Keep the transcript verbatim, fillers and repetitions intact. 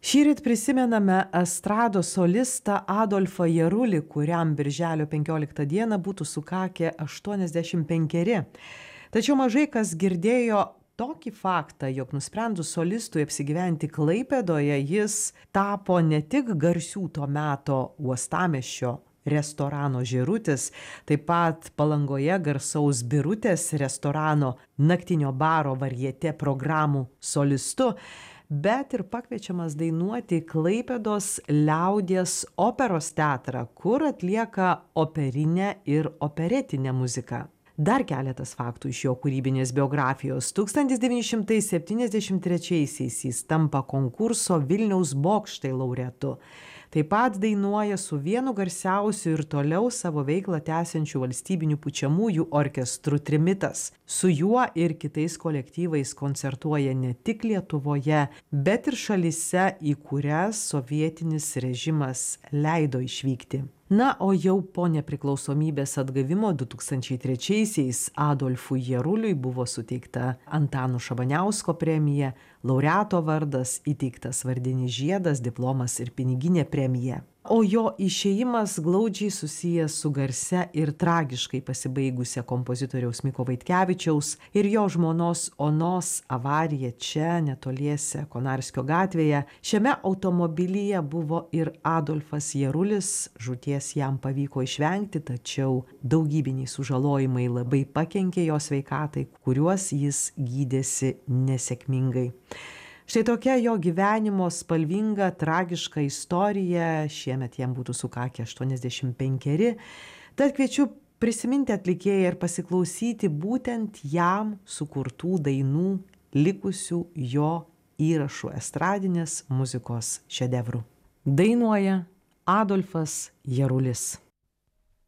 Šįryt prisimename estrados solistą Adolfą Jarulį, kuriam birželio penkioliktą dieną būtų sukakę aštuoniasdešimt penkeri. Tačiau mažai kas girdėjo tokį faktą, jog nusprendus solistui apsigyventi Klaipėdoje, jis tapo ne tik garsių to meto uostamiesčio restorano Žėrutis, taip pat Palangoje garsaus Birutės restorano naktinio baro varjetė programų solistu, bet ir pakviečiamas dainuoti Klaipėdos liaudies operos teatrą, kur atlieka operinę ir operetinę muziką. Dar keletas faktų iš jo kūrybinės biografijos. tūkstantis devyni šimtai septyniasdešimt trečiaisiais jis tampa konkurso Vilniaus bokštai laureatu. Taip pat dainuoja su vienu garsiausių ir toliau savo veiklą tęsiančių valstybinių pučiamųjų orkestrų Trimitas. Su juo ir kitais kolektyvais koncertuoja ne tik Lietuvoje, bet ir šalyse, į kurias sovietinis režimas leido išvykti. Na, o jau po nepriklausomybės atgavimo du tūkstančiai trečiaisiais Adolfui Jaruliui buvo suteikta Antano Šabaniausko premija, laureato vardas, įteiktas vardinis žiedas, diplomas ir piniginė premija. O jo išėjimas glaudžiai susijęs su garsia ir tragiškai pasibaigusia kompozitoriaus Miko Vaitkevičiaus ir jo žmonos Onos avarija čia netoliese Konarskio gatvėje. Šiame automobilyje buvo ir Adolfas Jarulis, žūties jam pavyko išvengti, tačiau daugybiniai sužalojimai labai pakenkė jo sveikatai, kuriuos jis gydėsi nesėkmingai. Štai tokia jo gyvenimo spalvinga, tragiška istorija, šiemet jam būtų sukakę aštuoniasdešimt penkeri, tad kviečiu prisiminti atlikėją ir pasiklausyti būtent jam sukurtų dainų, likusių jo įrašų estradinės muzikos šedevrų. Dainuoja Adolfas Jarulis.